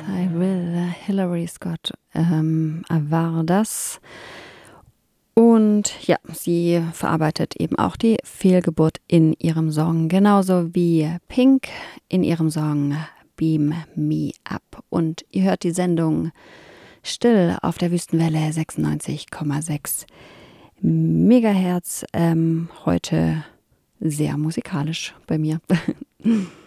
I Will, Hilary Scott war das. Und ja, sie verarbeitet eben auch die Fehlgeburt in ihrem Song, genauso wie Pink in ihrem Song Beam Me Up. Und ihr hört die Sendung Still auf der Wüstenwelle 96,6 Megahertz. Heute sehr musikalisch bei mir.